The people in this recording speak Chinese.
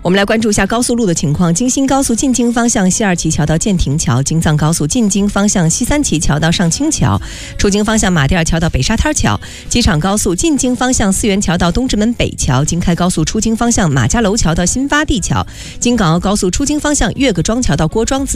我们来关注一下高速路的情况。京新高速进京方向西二旗桥到建亭桥，京藏高速进京方向西三旗桥到上清桥，出京方向马甸尔桥到北沙滩桥，机场高速进京方向四元桥到东直门北桥，京开高速出京方向马家楼桥到新发地桥，京港澳高速出京方向岳各庄桥到郭庄子